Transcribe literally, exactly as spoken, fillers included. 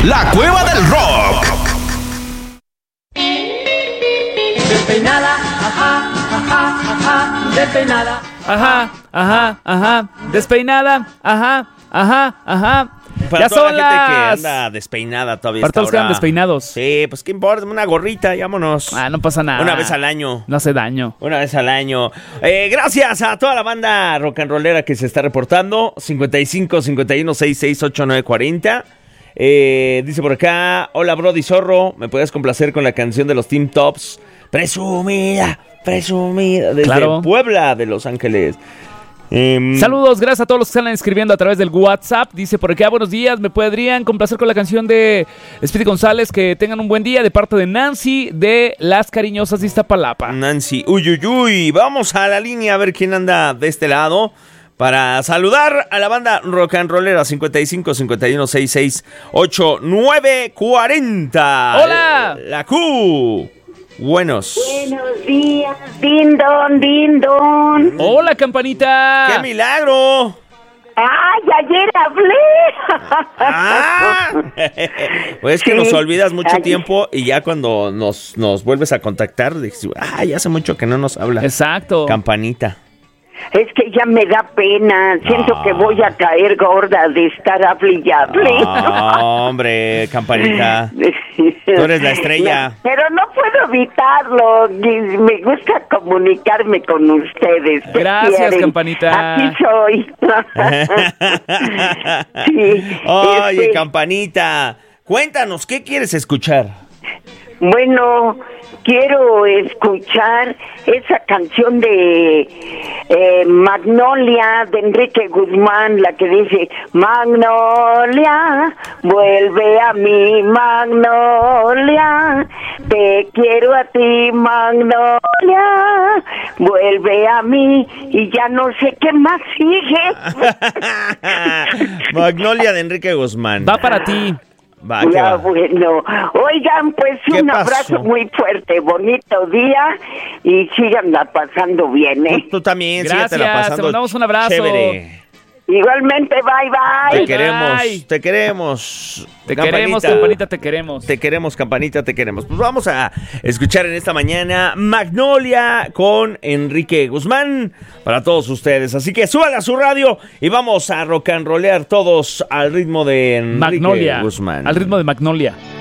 La Cueva del Rock. Despeinada, ajá, ajá, ajá, despeinada. Ajá, ajá, ajá, despeinada, ajá, ajá, ajá. Para Ya toda son la gente que las... anda despeinada todavía. Para todos los que esta andan hora. despeinados. Sí, pues qué importa, una gorrita, vámonos. Ah, no pasa nada. Una vez al año. No hace daño. Una vez al año. Eh, gracias a toda la banda rock and rollera que se está reportando. cincuenta y cinco, cincuenta y uno, sesenta y seis, ochenta y nueve, cuarenta. Eh, dice por acá, hola Brody Zorro, ¿me puedes complacer con la canción de los Team Tops? Presumida, presumida. Desde Claro. Puebla de Los Ángeles. Eh, Saludos, gracias a todos los que están escribiendo a través del WhatsApp. Dice por acá, buenos días, ¿me podrían complacer con la canción de Speedy González? Que tengan un buen día, de parte de Nancy de Las Cariñosas de Iztapalapa. Nancy, uy, uy, uy. Vamos a la línea a ver quién anda de este lado para saludar a la banda rock and rollera. Cincuenta y cinco, cincuenta y uno, sesenta y seis, ochenta y nueve, cuarenta. ¡Hola! La Q. Buenos. Buenos días, din don, din don. ¡Hola, campanita! ¡Qué milagro! ¡Ay, ayer hablé! Ah. Pues es que Sí. nos olvidas mucho Ay. tiempo y ya cuando nos, nos vuelves a contactar, dices, ay, hace mucho que no nos habla. Exacto. Campanita. Es que ya me da pena. Siento Ah. que voy a caer gorda de estar hable y hable. Ah, hombre, Campanita. Tú eres la estrella. No, pero no puedo evitarlo. y Me gusta comunicarme con ustedes. ¿Qué Gracias, quieren? Campanita. Aquí soy. Sí, Oye, este, Campanita, cuéntanos, ¿qué quieres escuchar? Bueno, quiero escuchar esa canción de eh, Magnolia de Enrique Guzmán, la que dice Magnolia, vuelve a mí, Magnolia, te quiero a ti, Magnolia, vuelve a mí, y ya no sé qué más sigue. Magnolia de Enrique Guzmán. Va para ti. Va, ¿qué Ya, va? bueno. Oigan, pues ¿Qué un pasó? abrazo muy fuerte, bonito día y síganla pasando bien, ¿eh? Tú, tú también, Gracias, sígatela pasando. te mandamos un abrazo. Chévere. Igualmente, bye, Te bye. Bye, queremos, bye. te queremos. Te queremos, Campanita, te queremos. Te queremos, Campanita, te queremos. Pues vamos a escuchar en esta mañana Magnolia con Enrique Guzmán para todos ustedes. Así que súbala a su radio y vamos a rock and rollear todos al ritmo de Enrique Magnolia. Guzmán. Al ritmo de Magnolia.